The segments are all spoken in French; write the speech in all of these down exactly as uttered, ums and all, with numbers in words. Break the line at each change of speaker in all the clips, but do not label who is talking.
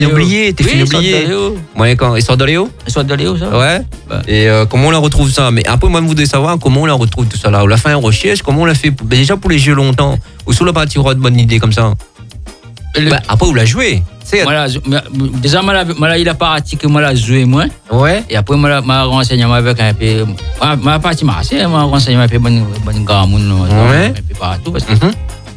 oublié, t'es
oui,
fini oublié. Ouais, quand il sort de Léo.
Il sort de Léo, ça.
Ouais.
Bah.
Et euh, comment on la retrouve ça? Mais après, moi, je voudrais savoir comment on la retrouve tout ça là. On l'a fait un recherche, comment on l'a fait pour... ben, déjà pour les jeux longtemps. Ou sur le parti de bonne idée comme ça. Le... Bah, après, vous la jouez. C'est...
Moi, la, déjà, moi, la, moi, il a parti que moi, la joué moins.
Ouais.
Et après, moi, ma renseignement avec un peu. Ma, ma partie marché, ma renseignement avec un peu bonne gamme.
Ouais.
Un peu partout. Parce que.
Mm-hmm.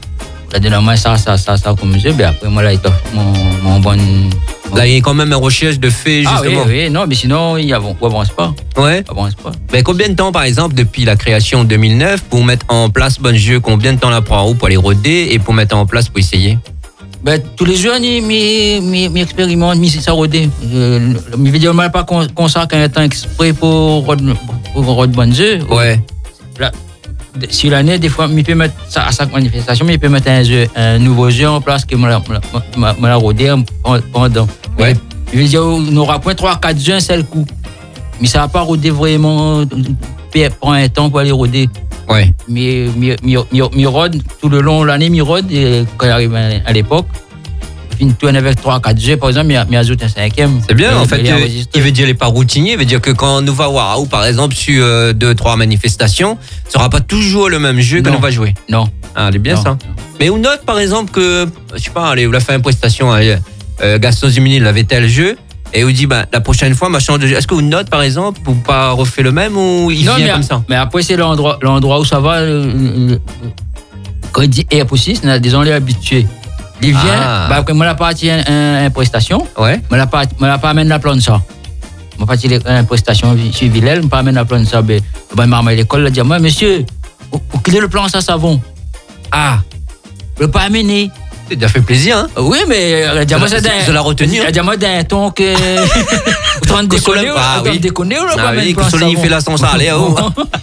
La dernière ça, ça, ça, ça, comme jeu. Mais après, moi, là, il t'offre mon, mon bon.
Là, il y a quand même une recherche de fait, justement.
Ah oui, oui, non, mais sinon, il avance pas.
Ouais.
Avance pas.
Ben, combien de temps, par exemple, depuis la création en deux mille neuf, pour mettre en place bon jeu, combien de temps la prend pour aller roder et pour mettre en place pour essayer?
Ben, tous les jeux, ils expérimentent, ils ça roder. Je veux dire, pas consacrer un temps exprès pour roder bon jeu.
Ouais.
Là, si l'année, des fois, il peut mettre ça à chaque manifestation, mais il peut mettre un, jeu, un nouveau jeu en place que moi la rodé pendant.
Ouais.
Je veux dire, on aura point trois quatre jeux un seul coup. Mais ça va pas roder vraiment, prend un temps pour aller roder.
Ouais.
Mais mi rode tout le long de l'année, mi rode quand il arrive à l'époque. Il tourne avec trois quatre jeux, par exemple, il ajoute un cinquième.
C'est bien, en fait, euh, il veut dire les pas routiniers, il veut dire que quand nous va voir, ou par exemple, sur euh, deux, trois manifestations, ce sera pas toujours le même jeu que nous va jouer.
Non.
Ah, c'est bien non. ça. Non. Mais on note, par exemple, que, je sais pas, allez, vous l'avez fait une prestation, allez, euh, Gaston Zumini, il avait tel jeu, et vous dit, bah, la prochaine fois, ma change de jeu. Est-ce que vous note, par exemple, pour pas refaire le même, ou il non, vient
mais
comme ça?
Mais après, c'est l'endroit, l'endroit où ça va. Le, quand il dit Air pour six, on a des gens les habitués. Il vient, ah. bah, après, moi, la partie une prestation.
Ouais.
Moi, la partie, moi, la pas amène la plancha. Moi, partie une prestation sur Villel, moi, pas amène la plancha. Ben, ben, maman, à l'école, elle dit, moi, monsieur, où, où est le plan, ça, savon? Ah. Je ne pas amener.
Ça t'a fait plaisir, hein?
Oui, mais, elle dit, moi, c'est d'un.
Je l'ai retenu.
Elle dit, moi, d'un ton que. Vous train de déconner, ou
ah, oui.
déconner, ou
ah, oui, que Soleil fait la sonsa, allez, oh.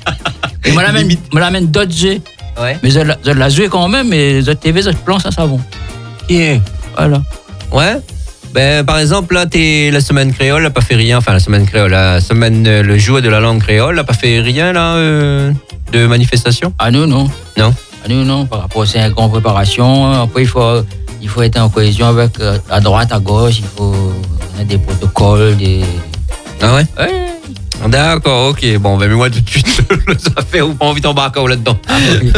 Et moi, l'amène d'autres jeux.
Ouais.
Mais je l'ai joué quand même, mais je T V, je plan, ça, savon.
Yeah.
Voilà.
Ouais. Ben, par exemple, là, t'es la semaine créole, n'a pas fait rien. Enfin, la semaine créole, la semaine, le jour de la langue créole, n'a pas fait rien, là, euh, de manifestation?
Ah, nous, non.
Non?
Ah, nous, non. Par rapport à ces grandes préparations, après, il faut, il faut être en cohésion avec, à droite, à gauche, il faut des protocoles, des.
Ah ouais?
Ouais.
D'accord, ok. Bon, ben, mais moi, tout de suite, ça fait ou pas envie d'embarquer là-dedans. Ah, oui.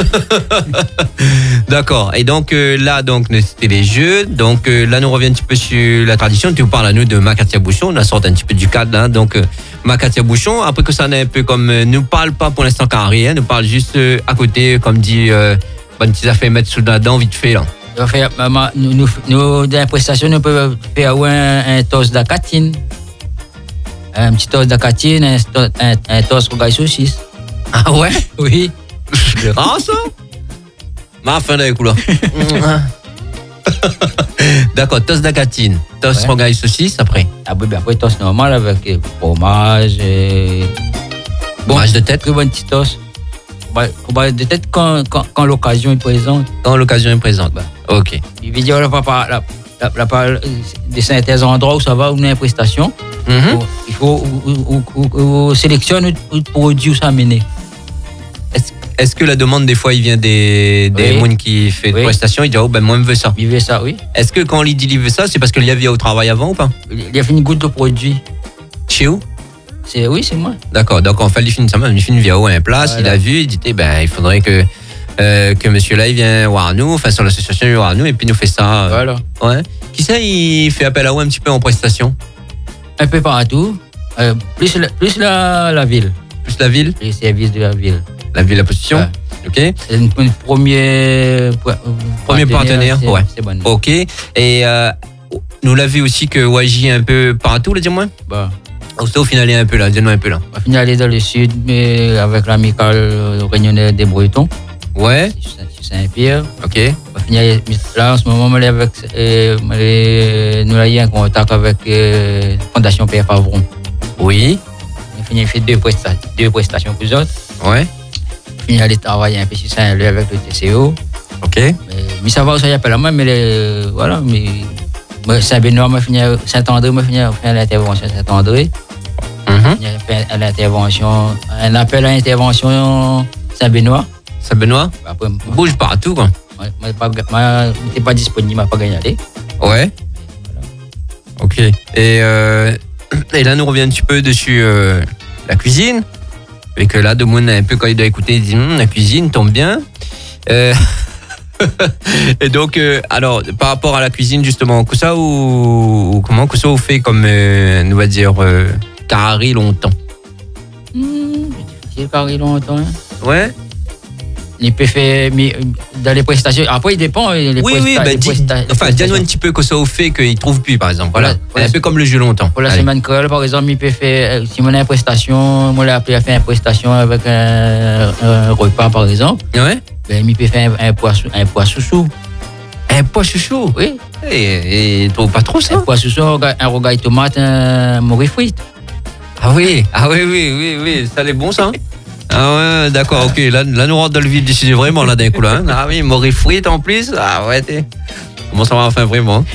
D'accord. Et donc, euh, là, donc, c'était les jeux. Donc, euh, là, nous revenons un petit peu sur la tradition. Tu nous parles à nous de Makatia Bouchon. On a sorti un petit peu du cadre, là. Donc, euh, Makatia Bouchon. Après que ça n'est un peu comme, euh, nous parle pas pour l'instant qu'à rien. Nous parle juste euh, à côté, comme dit, euh, bonne petite affaire mettre sous la dent vite fait, là.
Fait, maman, nous, nous, nous, dans la prestation, nous pouvons faire un, un toast d'acatine. Un petit toast d'acatine, un, un, un toast rogaille saucisse.
Ah ouais?
Oui.
Ah ça? Ma fin de couleur. D'accord, toast d'acatine, toast ouais. rogaille saucisse après.
Ah oui, ben après toast normal avec euh, fromage. Et...
Bon, fromage de tête.
Très bon petit toast. Fromage de tête quand, quand, quand l'occasion est présente.
Quand l'occasion est présente. Ben. Ok.
Il veut dire, là, papa, là, là, là, là, des certains endroits où ça va, où on a une prestation. Mm-hmm. Il faut ou, ou, ou, ou sélectionner le produit où ça mener.
Est-ce, est-ce que la demande des fois il vient des des gens oui. qui fait oui. des prestations, il dit oh ben moi je veux ça.
Il veut ça, oui.
Est-ce que quand il dit il veut ça, c'est parce qu'il y avait au travail avant ou pas?
Il a fait une goutte de produit.
Chez où?
C'est oui, c'est moi.
D'accord, donc en fait il fait une ça, il fait une vidéo à un place, voilà. Il a vu, il dit eh ben il faudrait que euh, que monsieur là il vient voir nous, enfin sur l'association il vient voir nous et puis il nous fait ça.
Voilà.
Ouais. Qui ça il fait appel à vous un petit peu en prestation?
Un peu partout, euh, plus, la, plus la, la ville.
Plus la ville?
Les services de la ville.
La ville, la position? Ouais. Ok.
C'est une, une premier,
premier partenaire,
c'est,
ouais.
C'est bon.
Ok. Et euh, nous l'avons vu aussi que Waji est un peu partout, là, dis-moi?
Bah.
Au final, il est un peu là, dis-nous un peu là.
Au final, il est dans le sud, mais avec l'amicale réunionnais des Bretons.
Ouais.
C'est Saint-Pierre.
Ok.
Là, en ce moment, avec, euh, nous avons eu un contact avec la euh, Fondation Pierre Favron.
Oui.
On a fait deux prestations, deux prestations plus autres.
Ouais.
On a travaillé un peu sur Saint-Louis avec le T C O.
Ok.
Mais, mais ça va, ça y a pas la main, mais les, voilà. Mais Saint-Benoît m'a fini, Saint-André m'a fini à faire l'intervention Saint-André.
Mm-hmm.
Il a fait à l'intervention, un appel à l'intervention Saint-Benoît.
Saint-Benoît? Après, bouge partout, quoi.
Moi, je n'étais pas disponible, je n'ai pas gagné aller.
Ouais. Ok. Et, euh, et là, nous revient un petit peu dessus euh, la cuisine. Et que là, de monde, un peu quand il doit écouter, il dit hm, la cuisine tombe bien. Euh, et donc, euh, alors, par rapport à la cuisine, justement, que ça ou, ou comment que ça vous fait comme, euh, on va dire, euh, carré longtemps?
Hmm, difficile carré longtemps. Hein.
Ouais.
Il peut faire mais, dans les prestations. Après, il dépend. Les
oui, oui, bah, dis, enfin, dis-nous un petit peu que ça vous fait qu'il ne trouve plus, par exemple. Voilà. voilà. Un peu comme le jeu longtemps.
Pour la
Allez.
semaine créole, par exemple, il peut faire, si on a une prestation, on l'a appelé à faire une prestation avec un, un repas, par exemple.
Ouais.
Ben, il peut faire un, un, pois, un pois chouchou.
Un pois chouchou?
Oui.
Et, et trouve pas trop ça?
Un pois chouchou, un rogaille tomate, un morue frite.
Ah oui, ah oui, oui, oui, oui, ça c'est bon ça. Ah ouais, d'accord, ok. Là, là, nous rentre dans le vif du sujet vraiment là d'un coup là. Hein. Ah oui, morue frite en plus. Ah ouais, t'es. Comment ça va enfin vraiment?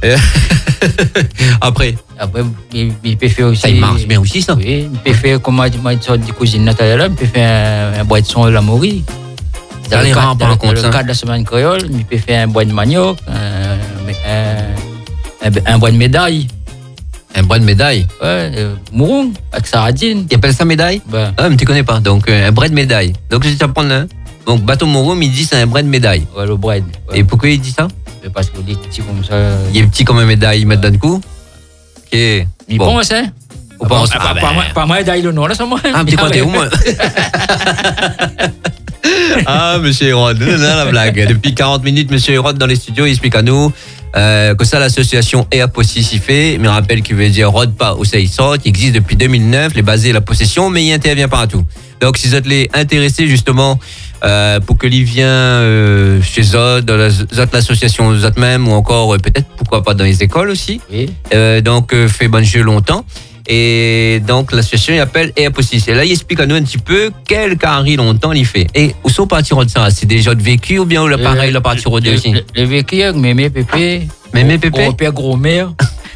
Après.
Après, il, il peut faire aussi.
Ça il marche bien aussi ça.
Oui, il peut faire comme moi je dis cuisine naturelle, il peut faire un, un boisson de la morue.
Dans, le, cadre, dans,
dans le cadre de la semaine créole, il peut faire un bois de manioc, un, un, un, un bois de médaille.
Un bois de médaille?
Ouais, euh, mourong, avec sardine.
Il appelle ça médaille?
Ben.
Ah, mais tu connais pas. Donc, euh, un bread de médaille. Donc, je vais t'apprendre là. Donc, bateau mourong, il dit c'est un bread de médaille.
Ouais, le bread. Ouais.
Et pourquoi il dit ça?
Parce qu'il est petit comme ça.
Il est petit comme une médaille, il met d'un coup. Ok.
Il
bon.
pense, hein?
On pense.
Ah, ben. Pas moi, pas moi, d'ailleurs, le nom, là, c'est moi.
Ah, petit côté, au moins. Ah, monsieur Hérode, la blague. Depuis quarante minutes, monsieur Hérode dans les studios, il explique à nous euh, que ça, l'association E A P O S I S, il fait. Mais rappelle qu'il veut dire Rod pas au Seisot, qui existe depuis deux mille neuf, les basés la possession, mais il intervient partout. Donc, si vous êtes les intéressés, justement, euh, pour que l'y vient euh, chez Zod, dans la, Zod, l'association Zod même, ou encore euh, peut-être, pourquoi pas dans les écoles aussi.
Oui.
Euh, donc, euh, fait bon jeu longtemps. Et donc, l'association il appelle E A P O S I S. Et là, il explique à nous un petit peu quel carré longtemps il fait. Et où sont partis de ça? C'est déjà de vécu ou bien ou le pareil, le parti rodé aussi?
Le, le vécu avec Mémé Pépé.
Mémé Pépé?
Gros-père, gros-mère.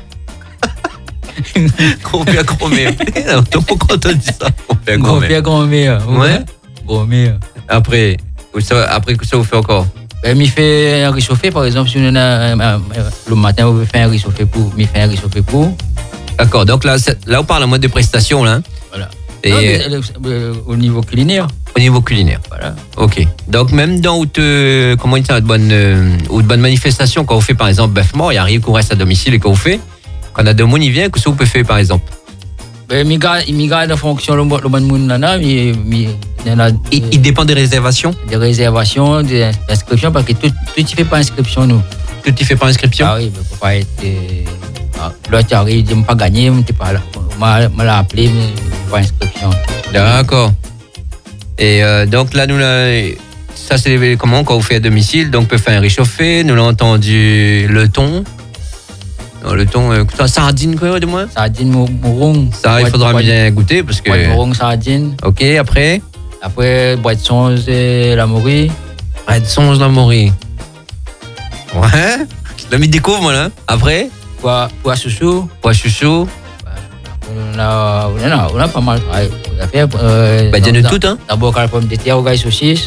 Gros-père, gros-mère. Pourquoi on dit ça? Gros-père, gros-mère.
Gros-père, gros-mère.
Ouais.
Gros-mère.
Après, ça, après, que ça vous fait encore?
Ben, il fait un réchauffé, par exemple, si on a, le matin, on veut faire un réchauffé pour, il fait un réchauffé pour.
D'accord, donc là, là on parle en mode de prestation, là.
Voilà.
Et
non, mais, euh, au niveau culinaire.
Au niveau culinaire.
Voilà.
Ok. Donc même dans où te, comment dire, de bonnes, euh, ou de bonnes manifestations, quand on fait par exemple bœuf mort, il arrive qu'on reste à domicile et qu'on fait. Quand on a deux monde, il vient, que ça vous peut faire par exemple?
Ben, il garde en fonction le bon monde là, mais
il, il dépend des réservations.
Des réservations, des inscriptions, parce que tout, tout il fait pas inscription nous.
Tout il fait pas inscription.
Ah oui, mais faut pas être. Euh, Là, tu arrives, tu n'as pas gagné, tu n'es pas là. Je l'ai appelé, mais pas inscription.
D'accord. Et euh, donc là, nous, là, ça c'est comment quand vous faites à domicile, donc on peut faire un réchauffé, nous l'avons entendu le thon. Non, le thon, euh, sardine quoi de moi?
Sardine, mourong.
Ça, il faudra bien goûter parce que.
Mourong, sardine.
Ok, après?
Après, boîte de songe et la morue.
Boîte de songe, la morue. Ouais. Là, il découvre, moi, là. Après?
Pois, pois chouchou.
Pois chouchou.
On a, on a, on a pas mal. On a fait. Euh,
bah, dis-nous tout, hein.
D'abord, la pomme de terre, au saucisse.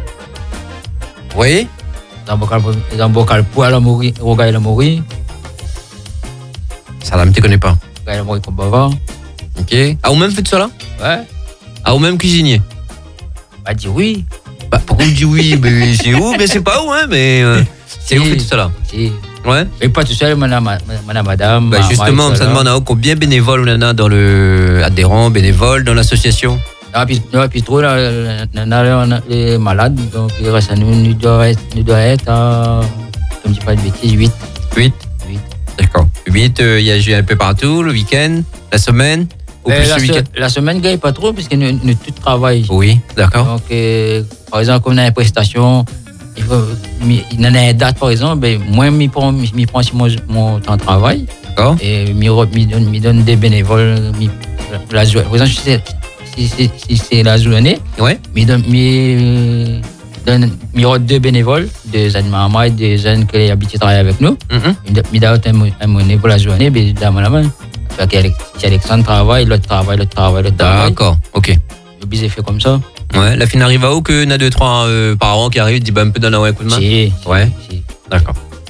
Oui.
D'abord, le pois, la morue, au gars, la morue.
Ça, là, je ne te connais pas.
Au gars, la morue, comme bavard.
Ok. Ah, ou même fait ça, là?
Ouais.
Ah, ou même cuisinier?
Bah, dis oui.
Bah, pourquoi on dit oui? Mais c'est où? Mais c'est pas où, hein, mais. Euh, c'est où fait tout ça, là?
Si.
Ouais.
Et pas tout seul, madame, madame.
Bah justement, on me demande à combien de bénévoles on en a dans le adhérents, bénévoles dans l'association.
Ah, puis, non, puis trop, là, on a les malades, donc il reste à nous, nous doit être, nous doit être à, comme je dis pas de bêtises, huit.
huit?
huit.
D'accord. huit, il euh, y a joué un peu partout, le week-end, la semaine ou plus
la,
le week-end?
La semaine, il gagne pas trop, parce que nous, nous tout travaillons.
Oui, d'accord.
Donc, euh, par exemple, comme on a une prestation, il faut, il y en a une date, par exemple, ben, moi, je prends, je prends mon, mon temps de travail.
D'accord.
Et je donne, je donne des bénévoles. La, la, par exemple, si, si, si, si c'est la journée,
ouais.
je donne, je donne je deux bénévoles, deux animaux et des jeunes qui habitent et travaillent avec nous. Mm-hmm. Je donne un monnaie pour la journée, je donne la main. Si Alexandre travaille, l'autre travaille, l'autre travaille, l'autre travaille.
D'accord, ok.
Je obligé de faire comme ça.
Ouais, la fin arrive à où que y a deux, trois euh, parents qui arrivent, disent bah, un peu donner un coup de main?
Si.
Ouais.
Si.
D'accord.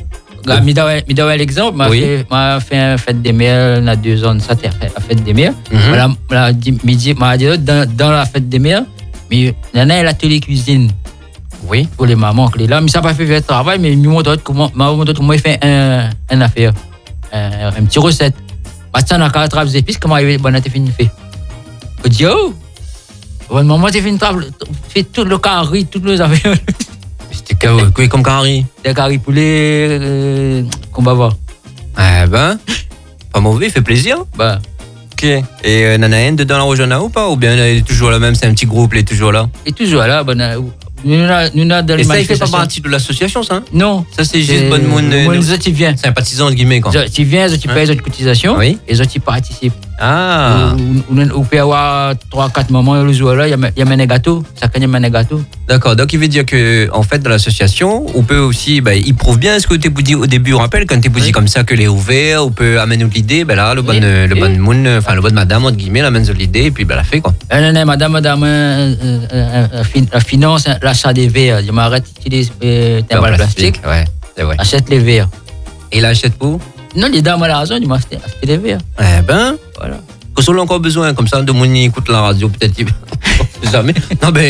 Bah, mi donne mi donne l'exemple, m'a
Oui.
fait m'a fait un fête des mères, la deux ans ça t'es fait fête des mères.
Mhm.
Voilà, la midi m'a dit dans dans la fête des mères, mais nana l'atelier cuisine
Oui.
pour les mamans qui est là, mais ça pas fait le travail, mais il me montre comment m'a montre comment il fait un un affaire, un, un petit recette. Bah ça n'a qu'à attraper des épices comment il bonne t'es fini fait. Je dis oh, bonne maman t'es fini table, fait tout le carré, toutes les affaires.
C'était quoi, quoi comme carré?
Des carrés poulet euh, qu'on va voir.
Eh ben, pas mauvais, fait plaisir.
Bah
Ok. Et euh, Nana N dedans la Rojana ou pas? Ou bien elle est toujours la même, c'est un petit groupe, elle est toujours là?
et toujours là, bonne nous n'a nous n'a dans les
Et ça, il fait pas
manifestations.
partie de l'association, ça? Hein?
Non,
Ça, c'est juste bonne monde.
Moi,
euh,
nous autres, tu viens.
sympathisant, entre guillemets, quoi.
Tu viens, tu payes les autres cotisations,
Oui.
et les autres, tu participent.
Ah,
Ou ou peut y avoir trois quatre moments le jour là, il y a il y a un gâteau, ça gagne un gâteau.
d'accord. Donc, il veut dire que, en fait, dans l'association, on peut aussi, ben, il prouve bien ce que tu dit au début. On rappelle, quand tu
Oui.
dit comme ça, que les ouvert, on peut amener l'idée, ben là, le bon,
Oui.
euh, le
Oui.
bon moun, enfin, le bon madame, entre guillemets, amène l'idée, et puis, ben, la fait, quoi.
Euh, non, non, madame, madame, euh, euh, euh, euh, fin- la finance, l'achat des verres. Je m'arrête d'utiliser euh, des
En
balles plastiques.
Ouais, c'est vrai.
Achète les verres.
Et il achète pour?
Non, les dames à la raison, ils m'ont acheté acheté des verres.
Eh ben,
Voilà.
qu'on soit encore besoin, comme ça, de moun qui écoute la radio, peut-être, il- jamais. Non, ben,